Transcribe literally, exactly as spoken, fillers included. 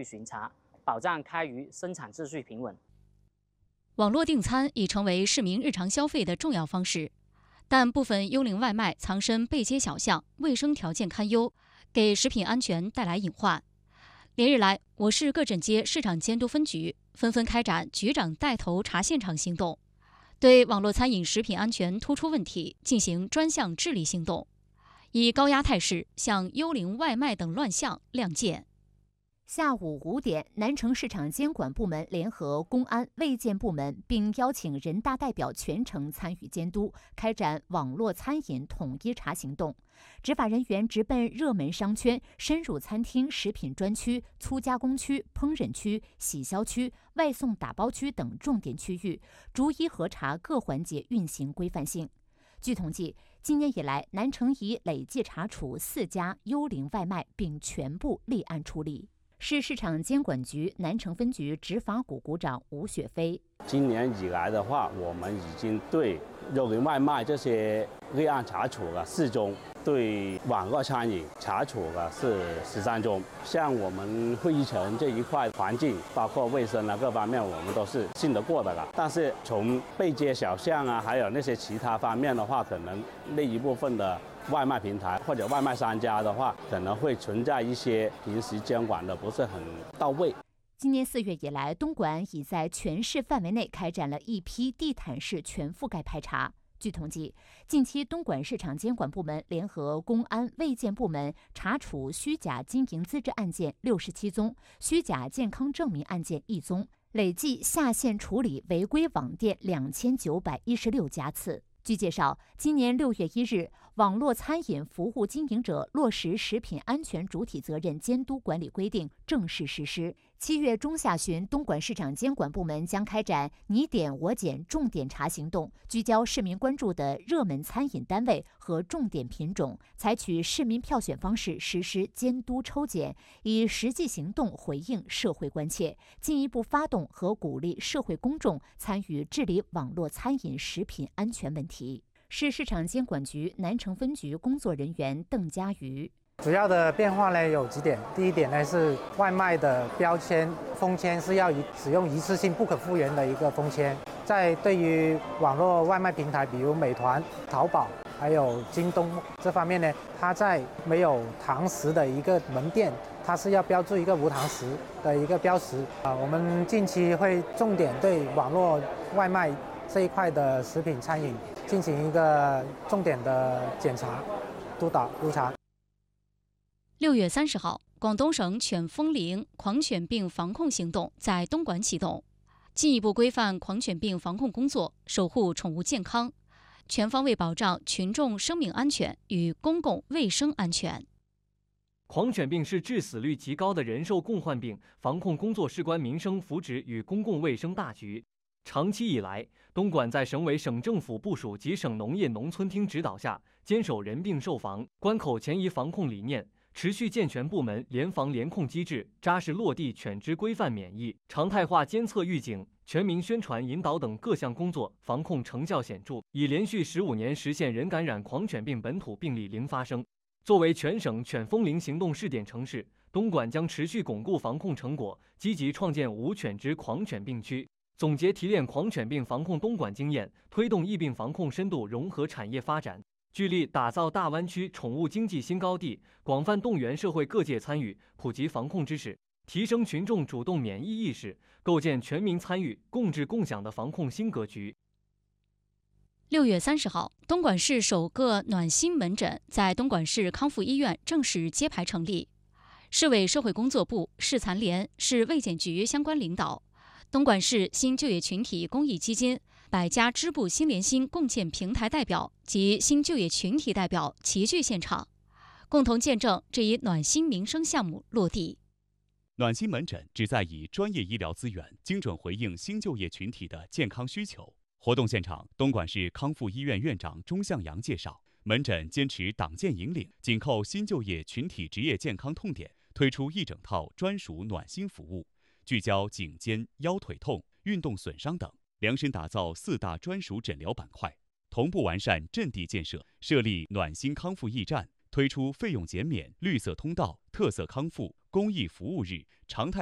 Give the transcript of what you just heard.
巡查，保障开鱼生产秩序平稳。 网络订餐已成为市民日常消费的重要方式，但部分幽灵外卖藏身背街小巷，卫生条件堪忧，给食品安全带来隐患。连日来，我市各镇街市场监督分局纷纷开展局长带头查现场行动，对网络餐饮食品安全突出问题进行专项治理行动，以高压态势向幽灵外卖等乱象亮剑。 下午五点，南城市场监管部门联合公安、卫健部门，并邀请人大代表全程参与监督，开展网络餐饮统一查行动。执法人员直奔热门商圈，深入餐厅、食品专区、粗加工区、烹饪区、洗销区、外送打包区等重点区域，逐一核查各环节运行规范性。据统计，今年以来，南城已累计查处四家幽灵外卖，并全部立案处理。市市场监管局南城分局执法股股长吴雪飞： 今年以来的话，我们已经对幽灵外卖这些立案查处了四宗，对网络餐饮查处了是十三宗。像我们会议城这一块环境，包括卫生啊各方面，我们都是信得过的了。但是从背街小巷啊，还有那些其他方面的话，可能那一部分的外卖平台或者外卖商家的话，可能会存在一些平时监管的不是很到位。 今年四月以来，东莞已在全市范围内开展了一批地毯式全覆盖排查。据统计，近期东莞市场监管部门联合公安、卫健部门查处虚假经营资质案件六十七宗，虚假健康证明案件一宗，累计下线处理违规网店两千九百一十六家次。据介绍，今年六月一日，网络餐饮服务经营者落实食品安全主体责任监督管理规定正式实施。七月中下旬，东莞市场监管部门将开展你点我检重点查行动，聚焦市民关注的热门餐饮单位和重点品种，采取市民票选方式实施监督抽检，以实际行动回应社会关切，进一步发动和鼓励社会公众参与治理网络餐饮食品安全问题。市市场监管局南城分局工作人员邓佳瑜： 主要的变化呢有几点。第一点呢是外卖的标签封签是要使用一次性不可复原的一个封签。在对于网络外卖平台，比如美团、淘宝还有京东这方面呢，它在没有堂食的一个门店，它是要标注一个无堂食的一个标识啊。我们近期会重点对网络外卖这一块的食品餐饮进行一个重点的检查、督导、督查。 六月三十号，广东省犬风铃狂犬病防控行动在东莞启动，进一步规范狂犬病防控工作，守护宠物健康，全方位保障群众生命安全与公共卫生安全。 狂犬病是致死率极高的人兽共患病，防控工作事关民生福祉与公共卫生大局。长期以来，东莞在省委省政府部署及省农业农村厅指导下，坚守人病兽防、关口前移防控理念，持续健全部门联防联控机制，扎实落地犬只规范免疫、常态化监测预警、全民宣传引导等各项工作，防控成效显著，已连续十五年实现人感染狂犬病本土病例零发生。作为全省犬风铃行动试点城市，东莞将持续巩固防控成果，积极创建无犬只狂犬病区，总结提炼狂犬病防控东莞经验，推动疫病防控深度融合产业发展，聚力打造大湾区宠物经济新高地，广泛动员社会各界参与，普及防控知识，提升群众主动免疫意识，构建全民参与、共治共享的防控新格局。 六月三十号，东莞市首个暖心门诊在东莞市康复医院正式揭牌成立。市委社会工作部、市残联、市卫健局相关领导，东莞市新就业群体公益基金、百家支部新联心共建平台代表及新就业群体代表齐聚现场，共同见证这一暖心民生项目落地。 暖心门诊旨在以专业医疗资源，精准回应新就业群体的健康需求。活动现场，东莞市康复医院院长钟向阳介绍，门诊坚持党建引领，紧扣新就业群体职业健康痛点，推出一整套专属暖心服务，聚焦颈肩、腰腿痛、运动损伤等，量身打造四大专属诊疗板块，同步完善阵地建设，设立暖心康复驿站，推出费用减免、绿色通道、特色康复、公益服务日、常态